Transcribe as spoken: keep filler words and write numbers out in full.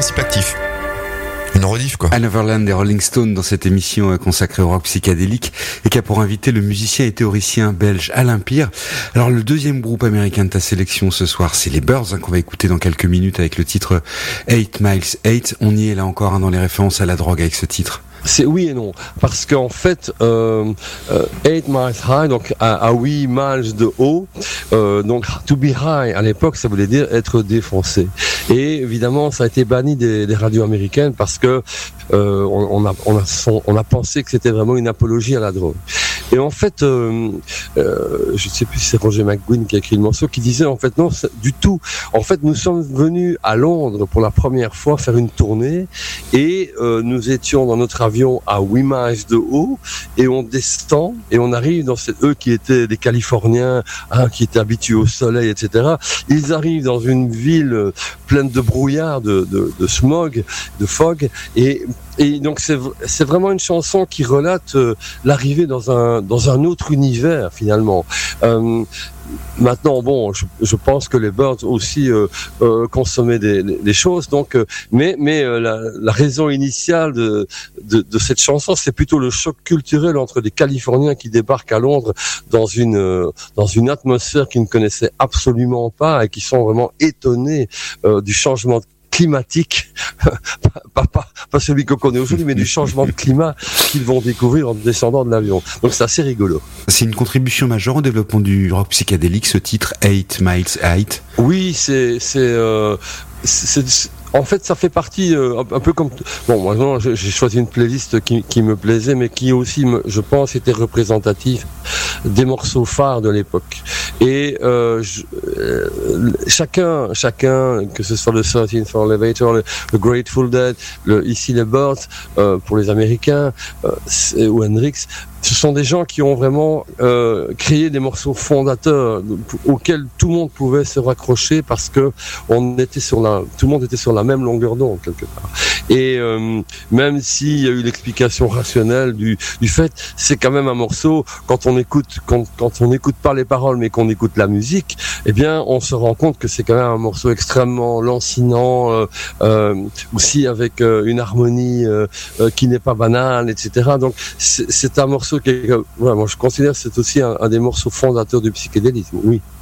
principe actif. Une rediff, quoi. À Neverland des Rolling Stones dans cette émission consacrée au rock psychédélique et qui a pour invité le musicien et théoricien belge Alain Pire. Alors le deuxième groupe américain de ta sélection ce soir, c'est les Byrds, hein, qu'on va écouter dans quelques minutes avec le titre Eight Miles Eight. On y est là encore hein, dans les références à la drogue avec ce titre. C'est oui et non, parce qu'en fait, euh, euh, eight miles high, donc à, à huit miles de haut, euh, donc to be high à l'époque, ça voulait dire être défoncé. Et évidemment, ça a été banni des, des radios américaines parce que euh, on, on a on a son, on a pensé que c'était vraiment une apologie à la drogue. Et en fait, euh, euh, je ne sais plus si c'est Roger McGuinn qui a écrit le morceau, qui disait en fait non, du tout. En fait, nous sommes venus à Londres pour la première fois faire une tournée et euh, nous étions dans notre avion à huit miles de haut et on descend et on arrive dans cette, eux qui étaient des Californiens, hein, qui étaient habitués au soleil, et cetera. Ils arrivent dans une ville pleine de brouillard, de, de, de smog, de fog et Et donc c'est c'est vraiment une chanson qui relate euh, l'arrivée dans un dans un autre univers finalement. Euh, maintenant bon, je, je pense que les Byrds aussi euh, euh, consommaient des, des choses donc euh, mais mais euh, la, la raison initiale de, de de cette chanson, c'est plutôt le choc culturel entre des Californiens qui débarquent à Londres dans une euh, dans une atmosphère qu'ils ne connaissaient absolument pas et qui sont vraiment étonnés euh, du changement de climatique, pas, pas, pas celui qu'on connaît aujourd'hui, mais du changement de climat qu'ils vont découvrir en descendant de l'avion. Donc c'est assez rigolo. C'est une contribution majeure au développement du rock psychédélique, ce titre Eight Miles Eight. Oui, c'est c'est, euh, c'est, c'est en fait, ça fait partie euh, un peu comme bon. Moi, j'ai choisi une playlist qui, qui me plaisait, mais qui aussi, me, je pense, était représentative des morceaux phares de l'époque. Et euh, je, euh, chacun, chacun, que ce soit le thirteenth Floor Elevator, le, le Grateful Dead, le, ici les Byrds euh, pour les Américains, euh, ou Hendrix. Ce sont des gens qui ont vraiment euh, créé des morceaux fondateurs auxquels tout le monde pouvait se raccrocher parce que on était sur la, tout le monde était sur la même longueur d'onde quelque part. Et euh, même s'il y a eu l'explication rationnelle du, du fait, c'est quand même un morceau quand on écoute, quand, quand on n'écoute pas les paroles mais qu'on écoute la musique, eh bien on se rend compte que c'est quand même un morceau extrêmement lancinant, euh, euh, aussi avec euh, une harmonie euh, euh, qui n'est pas banale, et cetera. Donc c'est, c'est un morceau que, ouais, moi je considère que c'est aussi un, un des morceaux fondateurs du psychédélisme, oui.